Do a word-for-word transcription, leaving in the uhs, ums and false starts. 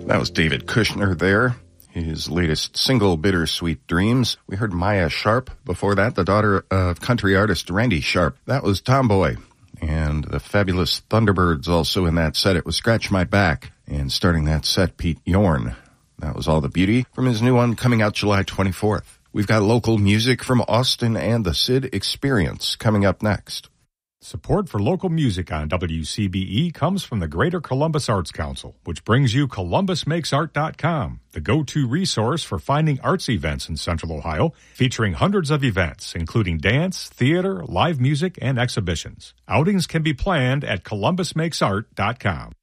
That was David Kushner there. His latest single, Bittersweet Dreams. We heard Maya Sharp. Before that, the daughter of country artist Randy Sharp. That was Tomboy. And the fabulous Thunderbirds also in that set. It was Scratch My Back. And starting that set, Pete Yorn. That was All the Beauty from his new one coming out July twenty-fourth. We've got local music from Austin and the Sid Experience coming up next. Support for local music on W C B E comes from the Greater Columbus Arts Council, which brings you Columbus Makes Art dot com, the go-to resource for finding arts events in Central Ohio, featuring hundreds of events, including dance, theater, live music, and exhibitions. Outings can be planned at Columbus Makes Art dot com.